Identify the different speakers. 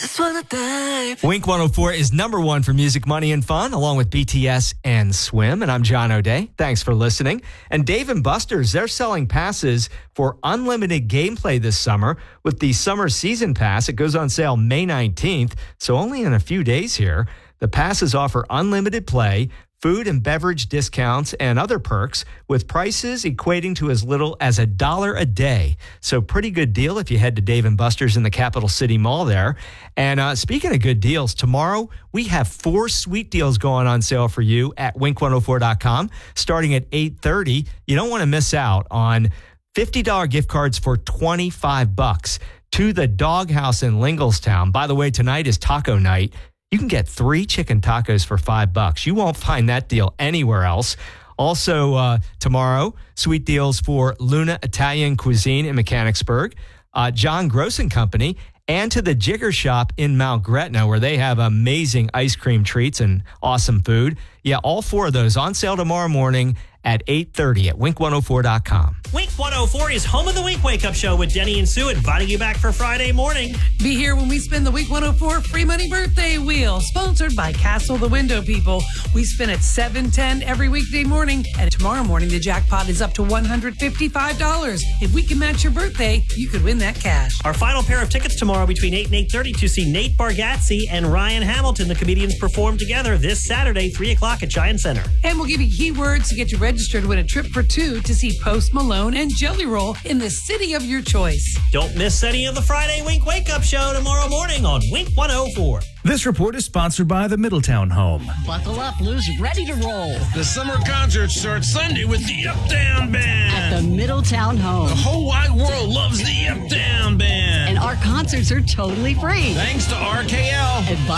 Speaker 1: Just wanna dive.
Speaker 2: Wink 104 is number one for music, money, and fun, along with BTS and Swim. And I'm John O'Day. Thanks for listening. And Dave & Buster's, they're selling passes for unlimited gameplay this summer with the Summer Season Pass. It goes on sale May 19th, so only in a few days here. The passes offer unlimited play, food and beverage discounts, and other perks with prices equating to as little as $1 a day. So pretty good deal if you head to Dave & Buster's in the Capital City Mall there. And speaking of good deals, tomorrow we have 4 sweet deals going on sale for you at wink104.com starting at 8:30. You don't want to miss out on $50 gift cards for $25 to the Doghouse in Lingelstown. By the way, tonight is taco night. You can get 3 chicken tacos for $5. You won't find that deal anywhere else. Also, tomorrow, sweet deals for Luna Italian Cuisine in Mechanicsburg, John Gross & Company, and to the Jigger Shop in Mount Gretna, where they have amazing ice cream treats and awesome food. Yeah, all 4 of those on sale tomorrow morning at 8:30 at wink104.com.
Speaker 3: Wink 104 is home of the Wink Wake Up Show with Denny and Sue, inviting you back for Friday morning.
Speaker 4: Be here when we spin the Wink 104 Free Money Birthday Wheel, sponsored by Castle the Window People. We spin at 7:10 every weekday morning, and tomorrow morning the jackpot is up to $155. If we can match your birthday, you could win that cash.
Speaker 3: Our final pair of tickets tomorrow between 8 and 8:30 to see Nate Bargatze and Ryan Hamilton. The comedians perform together this Saturday, 3 o'clock at Giant Center.
Speaker 4: And we'll give you keywords to get you registered to win a trip for 2 to see Post Malone and Jelly Roll in the city of your choice.
Speaker 3: Don't miss any of the Friday Wink Wake Up Show tomorrow morning on Wink 104.
Speaker 5: This report is sponsored by the Middletown Home.
Speaker 6: Buckle up, Lou's ready to roll.
Speaker 7: The summer concert starts Sunday with the Up Down Band.
Speaker 6: At the Middletown Home.
Speaker 7: The whole wide world loves the Up Down Band.
Speaker 6: And our concerts are totally free.
Speaker 7: Thanks to RKL.
Speaker 6: And